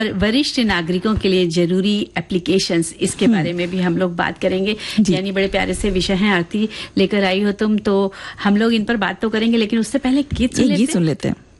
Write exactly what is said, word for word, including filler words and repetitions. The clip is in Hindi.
वरिष्ठ नागरिकों के लिए जरूरी एप्लीकेशंस, इसके बारे में भी हम लोग बात करेंगे। यानी बड़े प्यारे से विषय हैं आरती लेकर आई हो तुम, तो हम लोग इन पर बात तो करेंगे, लेकिन उससे पहले गीत सुन लेते गीत सुन लेते हैं।